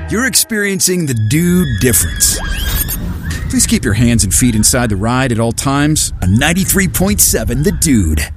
You're experiencing the Dude difference. Please keep your hands and feet inside the ride at all times on 93.7 The Dude.